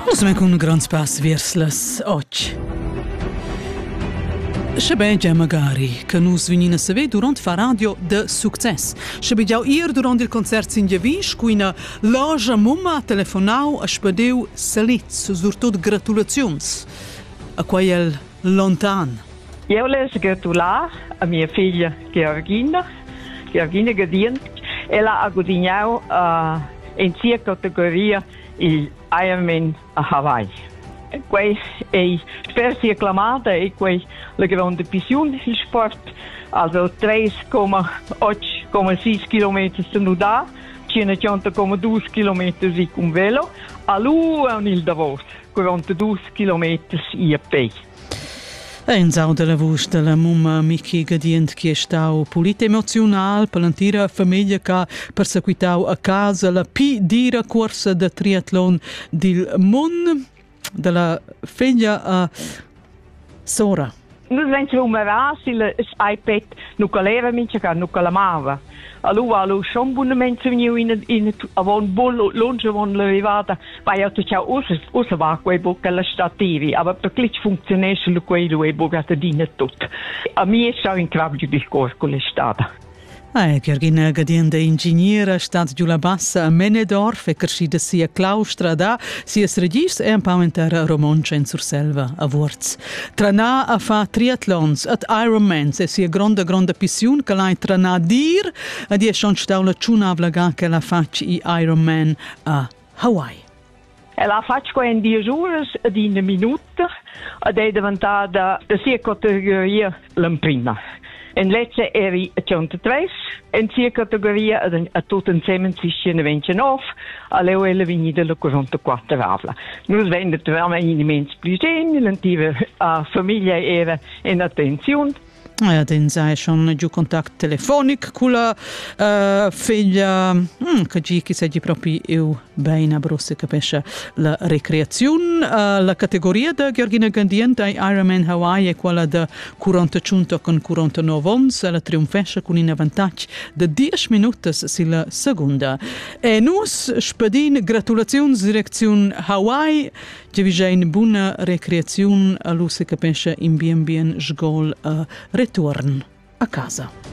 Nus mein con un grand pass vers las 8. Scebegia magari che nus venina a vedere durante fa radio de success. Scebegiau ir durante il concert in Giavisch, quina loja mumma telefonau a spedeu salits, surtot gratulazions. A quel lontan. Io le gratular a mia figlia Georgina Gadient. Ella ha guadagnato in sia categoria il Ironman a Hawaii. Quei è spersi acclamata e quei la grande passione il sport, also 3,8,6 km se nuda, 100,2 km con velo, a lui è il Davos, 42 km a piedi. In sau della voce della mumma Miki Gadient che è stato pulita emozionale per l'intera famiglia che ha perseguitato a casa la più dura corsa di triathlon del mondo della figlia Sora. Noi siamo umorati l'iPad, non calera mince che non calamava. Allora, schon buonamente in avon bol longe von l'arrivata, vai a tutti usa va quei bocca la stativi, ma per clic funzionesce lo quello e bocca te dina tutto. A me è stato in crabio di corco l'estate. Georgina Gadient è ingegnera stat giulla bassa a Menedorf e crescita sia claustra da sia regis e un po' intera romoncia in Surselva a Wurz. Trana a fa triathlons at Ironman e sia grande passione che l'hai trana dir ed è schon stau la ciunavlaga che la facci i Ironman a Hawaii. E la faccio in 10 ore ed in una minuta ed è diventata la sia categoria l'imprima. In letzte eri 103, in sia categoria a tutto insieme 629, alle ore venite le 44 avla. Noi venne veramente in immenso piacere, l'antica famiglia era in attenzione. Den sei schon giù contatto telefonico con la figlia che sei proprio io bene a brosse capisce la ricreazione la categoria da Georgina Gadient ai Ironman Hawaii è quella da 45 con 49 ons la trionfesce con un vantaggio di 10 minuti sulla seconda e nus spedin gratulazioni direzione Hawaii che vi c'è in buona ricreazione a luce capisce in bien sgol return a casa.